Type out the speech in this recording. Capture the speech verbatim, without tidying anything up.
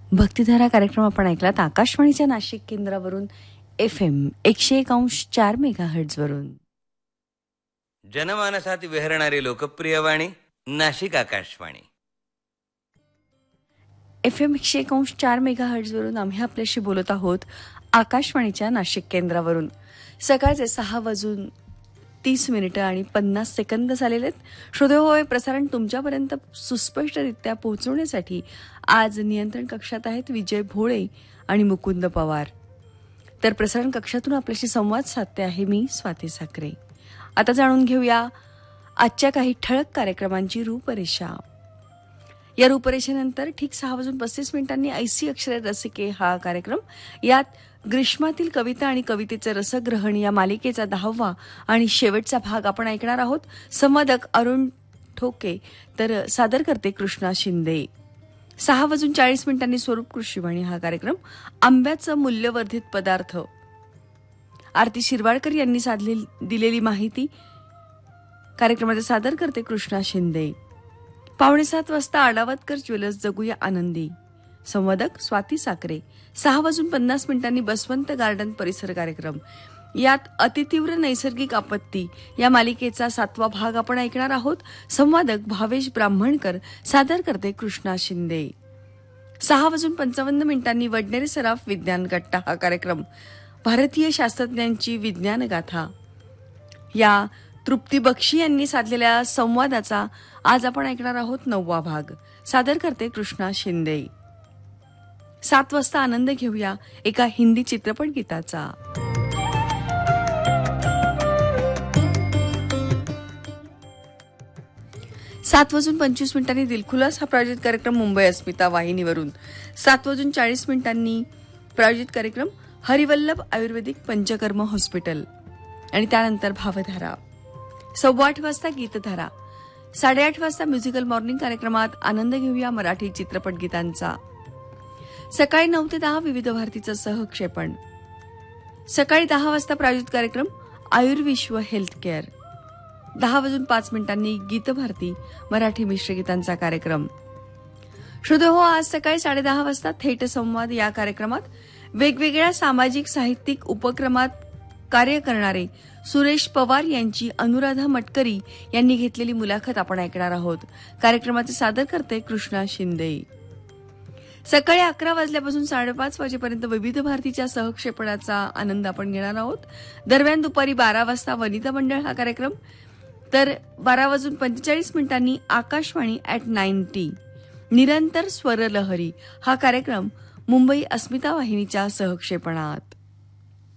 भक्तिधारा कार्यक्रम आपण ऐकलात आकाशवाणीच्या नाशिक केंद्रावरून एफ एम एकशे एक अंश चार मेगा हर्ट्झवरून. जनमानसात विहरणारी लोकप्रिय वाणी नाशिक आकाशवाणी. एफ एम एकशे एक अंश चार मेगा हर्ट्झवरून आम्ही आपल्याशी बोलत आहोत आकाशवाणीच्या नाशिक केंद्रावरून. सकाळचे सहा वाजून तीस मिनिटं आणि पन्नास सेकंद झालेले आहेत. श्रोते होय, प्रसारण तुमच्यापर्यंत सुस्पष्टरित्या पोहोचवण्यासाठी आज नियंत्रण कक्षात आहेत विजय भोळे आणि मुकुंद पवार. तर प्रसारण कक्षातून आपल्याशी संवाद साधते आहे मी स्वाती साखरे. आता जाणून घेऊया आजच्या काही ठळक कार्यक्रमांची रूपरेषा. या रूपरेषेनंतर ठीक सहा वाजून पस्तीस मिनिटांनी ऐसी अक्षरे रसिके हा कार्यक्रम. यात ग्रीष्मातील कविता आणि कवितेचे रसग्रहण या मालिकेचा दहावा आणि शेवटचा भाग आपण ऐकणार आहोत. संवादक अरुण ठोके तर सादर करते कृष्णा शिंदे. सहा वाजून चाळीस मिनिटांनी स्वरूप कृषीवाणी हा कार्यक्रम. आंब्याचं मूल्यवर्धित पदार्थ आरती शिरवाडकर यांनी साधली दिलेली माहिती कार्यक्रमाचे सादर करते कृष्णा शिंदे. पावणे सात वाजता आडावतकर ज्वेलर्स जगूया आनंदी. संवादक स्वाती साखरे. सहा वाजून पन्नास मिनिटांनी बसवंत गार्डन परिसर कार्यक्रम. यात अतितीव्र नैसर्गिक आपत्ती या मालिकेचा सातवा भाग आपण ऐकणार आहोत. संवादक भावेश ब्राह्मणकर सादर करते कृष्णा शिंदे. सहा वाजून पंचावन्न मिनिटांनी वडनेरे सराफ विज्ञान गट्टा हा कार्यक्रम. भारतीय शास्त्रज्ञांची विज्ञान गाथा या तृप्ती बक्षी यांनी साधलेल्या संवादाचा आज आपण ऐकणार आहोत नववा भाग. सादर करते कृष्णा शिंदे. सात वाजता आनंद घेऊया एका हिंदी चित्रपट गीताचा. सात वाजून पंचवीस मिनिटांनी दिलखुलास हा प्रायोजित कार्यक्रम मुंबई अस्मिता वाहिनीवरून. सात वाजून चाळीस मिनिटांनी प्रायोजित कार्यक्रम हरिवल्लभ आयुर्वेदिक पंचकर्म हॉस्पिटल आणि त्यानंतर भावधारा. सव्वा आठ वाजता गीतधारा. साडेआठ वाजता म्युझिकल मॉर्निंग कार्यक्रमात आनंद घेऊया मराठी चित्रपट गीतांचा. सकाळी नऊ ते दहा विविध भारतीचं सहक्षेपण. सकाळी दहा वाजता प्रायोजित कार्यक्रम आयुर्विश्व हेल्थ केअर. दहा वाजून पाच मिनिटांनी गीतभारती मराठी मिश्रगीतांचा कार्यक्रम. श्रोते हो, आज सकाळी साडेदहा वाजता थेट संवाद या कार्यक्रमात वेगवेगळ्या सामाजिक साहित्यिक उपक्रमात कार्य करणारे सुरेश पवार यांची अनुराधा मटकरी यांनी घेतलेली मुलाखत आपण ऐकणार आहोत. कार्यक्रमाचे सादर करते कृष्णा शिंदे. सकाळी अकरा वाजल्यापासून साडेपाच वाजेपर्यंत विविध भारतीच्या सहक्षेपणाचा आनंद आपण घेणार आहोत. दरम्यान दुपारी बारा वाजता वनिता मंडळ हा कार्यक्रम. तर बारा वाजून पंचेचाळीस मिनिटांनी आकाशवाणी ॲट नाईन्टी निरंतर स्वरलहरी हा कार्यक्रम मुंबई अस्मिता वाहिनीच्या सहक्षेपणात.